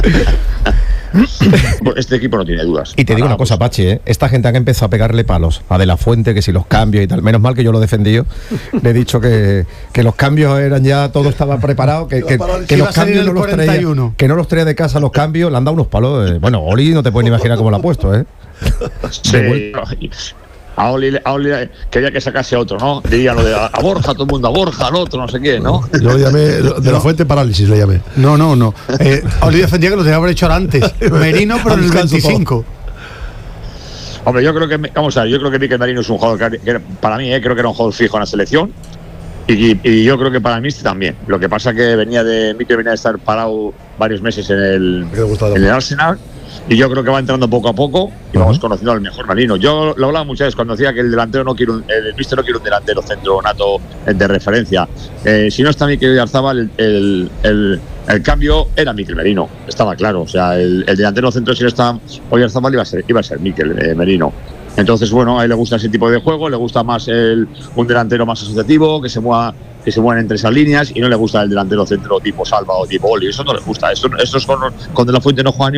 Este equipo no tiene dudas. Y te digo una cosa, Pachi, esta gente han empezado a pegarle palos a De La Fuente, que si los cambios y tal, menos mal que yo lo he defendido, le he dicho que los cambios eran ya, todo estaba preparado, que los cambios no los traía, que no los traía de casa los cambios, le han dado unos palos, bueno, Oli no te puedes ni imaginar cómo lo ha puesto, Sí, a Oli quería que sacase otro, ¿no? Diría lo de a Borja, todo el mundo, a Borja, al otro, no sé qué, ¿no? Yo lo llamé, De La Fuente parálisis le llamé. No. Oli defendía que lo tenía que haber hecho antes. Merino, pero en el 25. Hombre, yo creo que, vamos a ver, yo creo que Mikel Merino es un jugador que para mí, creo que era un jugador fijo en la selección. Y yo creo que para el Mister también. Lo que pasa que Mikel venía de estar parado varios meses en el Arsenal. Y yo creo que va entrando poco a poco y vamos conociendo al mejor Merino. Yo lo hablaba muchas veces cuando decía que el delantero el Mister no quiere un delantero centro nato de referencia. Si no está Mikel Oyarzabal, el cambio era Mikel Merino, estaba claro. O sea, el delantero centro, si no está Oyarzabal, iba a ser Mikel Merino. Entonces, bueno, a él le gusta ese tipo de juego, le gusta más un delantero más asociativo, que se muevan entre esas líneas, y no le gusta el delantero centro tipo Salva o tipo Oli. Eso no le gusta. Estos con De La Fuente no juegan